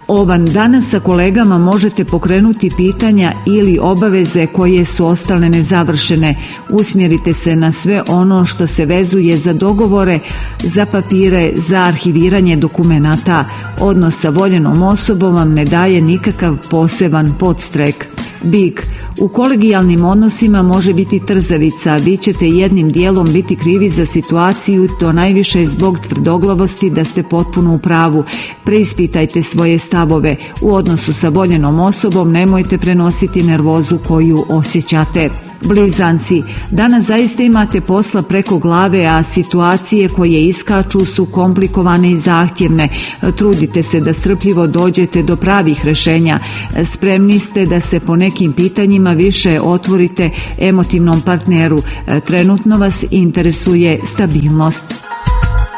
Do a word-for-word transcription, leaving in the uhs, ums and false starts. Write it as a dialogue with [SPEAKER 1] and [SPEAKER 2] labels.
[SPEAKER 1] Ovan, danas sa kolegama možete pokrenuti pitanja ili obaveze koje su ostale nezavršene. Usmjerite se na sve ono što se vezuje za dogovore, za papire, za arhiviranje dokumenata. Odnos sa voljenom osobom vam ne daje nikakav poseban podstrek. Bik, u kolegijalnim odnosima može biti trzavica, vi ćete jednim dijelom biti krivi za situaciju, to najviše zbog tvrdoglavosti da ste potpuno u pravu. Preispitajte svoje stavove. U odnosu sa voljenom osobom nemojte prenositi nervozu koju osjećate. Blizanci, danas zaista imate posla preko glave, a situacije koje iskaču su komplikovane i zahtjevne. Trudite se da strpljivo dođete do pravih rješenja. Spremni ste da se po nekim pitanjima više otvorite emotivnom partneru. Trenutno vas interesuje stabilnost.